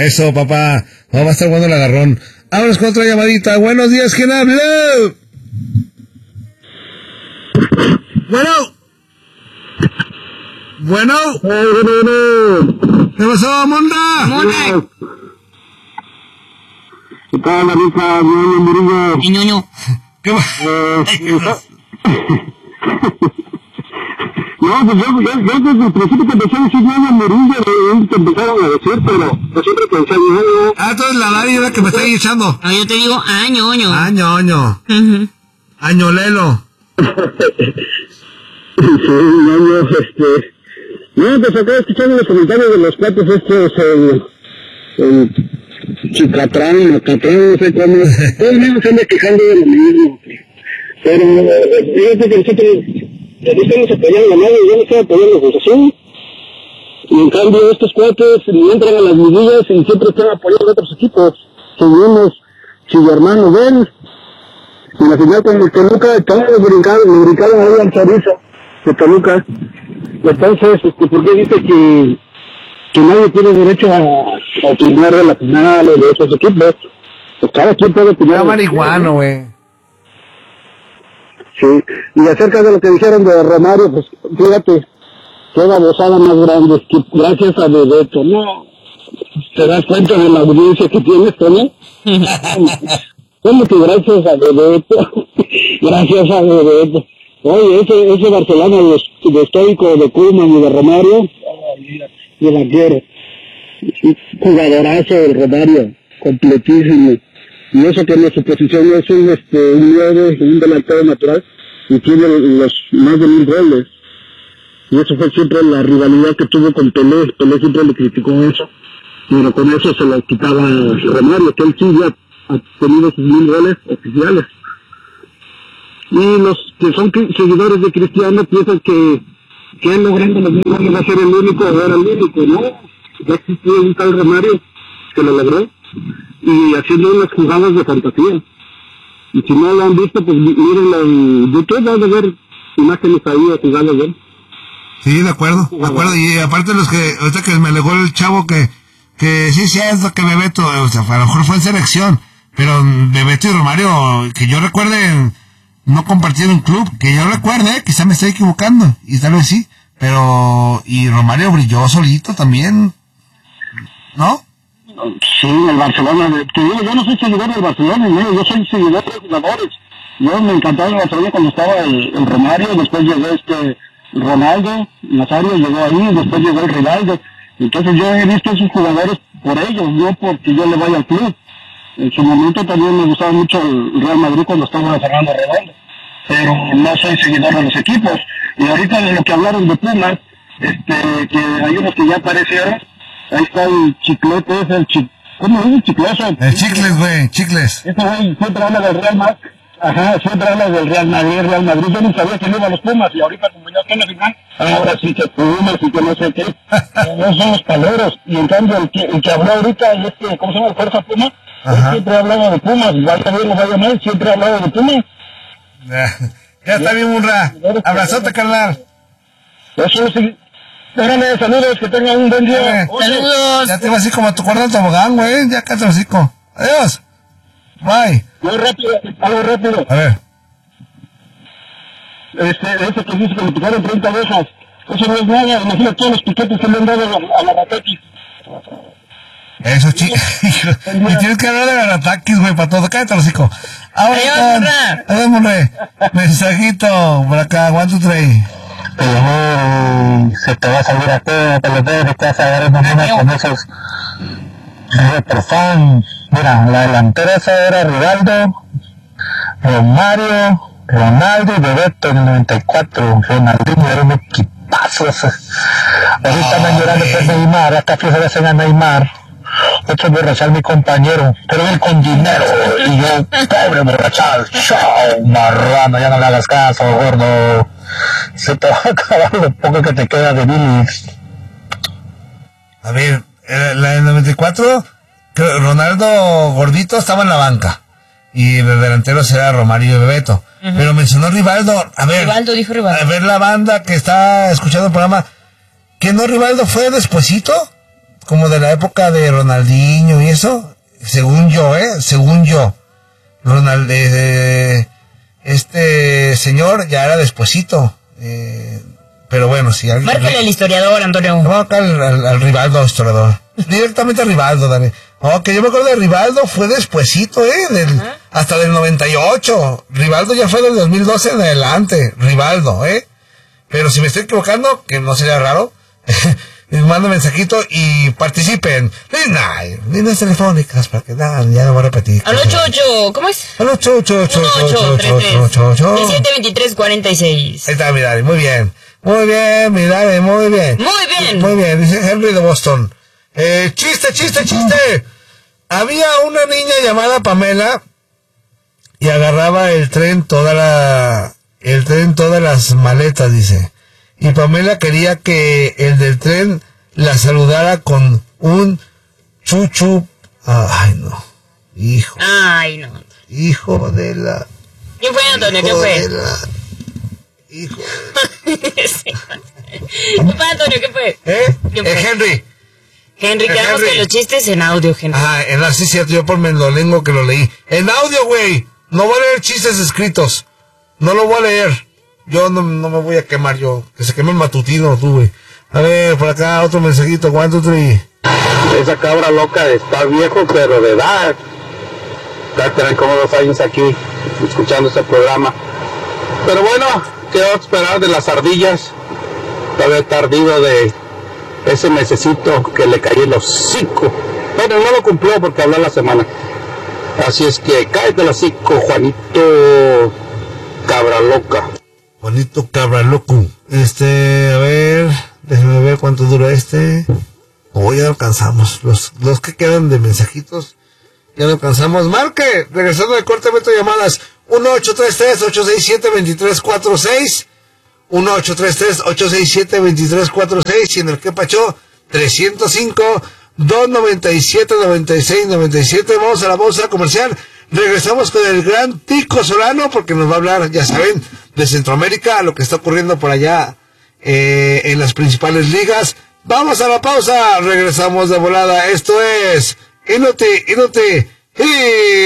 Eso, papá. Va a estar bueno el agarrón. Vámonos con otra llamadita. Buenos días, ¿quién habla? Bueno. ¿Qué pasó, Monda? ¿Qué tal, la rica, Murillo? Ñoño. ¿Qué No, pues yo desde el principio que empecé a decir Ñoño Murillo, que empezaron a decir, pero yo siempre pensé Ñoño. Entonces la Dari es la que me está ahí echando. Yo te digo, Ñoño. Ñoño. Añolelo. Sí, Ñoño, No, pues acá escuchando los comentarios de los cuates estos, Chicatrán, Macatrán, no sé cómo. Todo el mundo se anda quejando de lo mismo. Pero, fíjate que nosotros estamos apoyando a nadie, yo no estoy apoyando a Cruz Azul. Y en cambio estos cuates entran a las liguillas y siempre están apoyando a otros equipos. Seguimos, Chivermano, ven. Y la final con el Toluca, todos le brincaron ahí al chorizo de Toluca. Entonces, ¿por qué dice que nadie tiene derecho a opinar de la final o de esos equipos? Pues cada quien puede opinar. Era marihuano, güey. Sí, y acerca de lo que dijeron de Romario, pues fíjate, qué babosada más grande, que gracias a Bebeto, ¿no? ¿Te das cuenta de la audiencia que tienes, Tony? ¿Cómo que gracias a Bebeto? Gracias a Bebeto. Oye, ese Barcelona de histórico de Koeman y de Romario, yo la quiero. Jugadorazo el Romario, completísimo. Y eso que en su posición es un 9, un delantero natural, y tiene los más de 1000 goles. Y eso fue siempre la rivalidad que tuvo con Pelé. Pelé siempre le criticó eso, pero con eso se le quitaba Romario, que él sí ya ha tenido sus 1000 goles oficiales. Y los que son seguidores de Cristiano piensan que él logrando los 1000 goles va a ser el único, o era el único, ¿no? Ya existía un tal Romario que lo logró, y haciendo unas jugadas de fantasía. Y si no lo han visto, pues mírenlo en YouTube, van a ver imágenes ahí de jugadas de él. Sí, de acuerdo. Y aparte los que, ahorita que me alegó el chavo que sí, es lo que Bebeto, o sea, a lo mejor fue en selección, pero Bebeto y Romario, que yo recuerde, no compartieron club, que yo recuerde, quizá me estoy equivocando, y tal vez sí, pero, y Romario brilló solito también, ¿no? Sí, el Barcelona, yo no soy seguidor del Barcelona, ¿no? Yo soy seguidor de los jugadores. Yo me encantaba el Barcelona cuando estaba el Romario, después llegó Ronaldo, Nazario llegó ahí, después llegó el Rivaldo. Entonces yo he visto a esos jugadores por ellos, no porque yo le vaya al club. En su momento también me gustaba mucho el Real Madrid cuando estaba Fernando Redondo, pero no soy seguidor de los equipos. Y ahorita de lo que hablaron de Pumas, que hay unos que ya aparecieron. Ahí está el chiclete, ¿cómo es el chicloso? El chicles, güey, chicles. Este güey siempre habla del Real Madrid. Ajá, siempre habla del Real Madrid. Yo no sabía que no iba a los Pumas, y ahorita como ya está en la final, ahora sí que Pumas y que no sé qué. No son los paleros. Y en cambio el que habló ahorita, ¿cómo se llama? El Fuerza Puma, él siempre hablaba de Pumas, vaya bien o vaya mal, siempre hablaba de Pumas. Ya está bien, Murra. Abrazote, carnal. Eso sí. Déjame, saludos, que tengan un buen día. Saludos. Ya te iba así como a tu cuerda del tobogán, güey. Ya cállate el hocico. Adiós. Bye. Algo rápido. A ver. Ese que dice que le picaron 30 veces. Eso no es nada. Imagina todos los piquetes que le han dado a la Ratakis. Eso, y tienes que hablar de la Ratakis, güey, para todo. Cállate el hocico. Adiós, Monre. Mensajito por acá, 1, 2, 3. Se te va a salir a todo, pelotero, te vas a agarrar una con esos retrofans. Mira, la delantera esa era Rivaldo, Romario, Ronaldo y Bebeto en el 94. Ronaldinho era un equipazo. Ahorita andan llorando por Neymar, hasta fijo de cena Neymar. Otro borrachal, mi compañero, pero él con dinero, y yo, pobre borrachal. Chao, marrano, ya no le hagas caso, gordo. Se te va a acabar lo poco que te queda de Billy. A ver, la del 94, Ronaldo gordito estaba en la banca. Y el delantero era Romario y Bebeto. Pero mencionó Rivaldo. A ver, Rivaldo, dijo Rivaldo. A ver la banda que está escuchando el programa. ¿Que no Rivaldo fue despuesito? como de la época de Ronaldinho y eso, según yo, este señor ya era despuesito, pero bueno, si alguien... Márcale al historiador, Antonio. Vamos acá al Rivaldo, historiador. Directamente a Rivaldo, Dani. Que yo me acuerdo de Rivaldo, fue despuesito, hasta del 98. Rivaldo ya fue del 2012 en adelante, Rivaldo, Pero si me estoy equivocando, que no sería raro, mando mensajito y participen. Líneas telefónicas para que ya no voy a repetir. Al 88, ¿cómo es? Al 1833-1723-46. Ahí está, mi Dani, muy bien. Muy bien, mi Dani, muy bien. Muy bien. Muy bien, dice Henry de Boston. Chiste. Había una niña llamada Pamela y agarraba el tren todas las maletas, dice. Y Pamela quería que el del tren la saludara con un chuchu. Ay, no. Hijo. Ay, no. Hijo de la... ¿Quién fue, Antonio? ¿Quién fue? Hijo Sí. ¿Qué fue, Antonio? ¿Qué fue? ¿Quién fue? Henry. Henry, quedamos Henry. con los chistes en audio, Henry. Sí, cierto, yo por Mendolengo que lo leí. En audio, güey. No voy a leer chistes escritos. No lo voy a leer. Yo no me voy a quemar yo. Que se queme el matutino, tú, güey. A ver, por acá otro mensajito. 1, 2, 3. Esa cabra loca está viejo, pero de edad. Va a tener como 2 años aquí, escuchando este programa. Pero bueno, ¿qué va a esperar de las ardillas? Todavía tardío de ese mesecito que le cayó el hocico. Bueno, no lo cumplió porque habló la semana. Así es que cállate el hocico, Juanito Cabra Loca. Juanito Cabra Loco. A ver, déjenme ver cuánto dura este. Ya no alcanzamos. Los que quedan de mensajitos, ya no alcanzamos. Marque, regresando del corte, meto llamadas. 1-833-867-2346. 1-833-867-2346. Y en el que pachó, 305-297-9697. Vamos a la bolsa comercial. Regresamos con el gran Tico Solano, porque nos va a hablar, ya saben, de Centroamérica, lo que está ocurriendo por allá en las principales ligas. Vamos a la pausa, regresamos de volada. Esto es Inuti.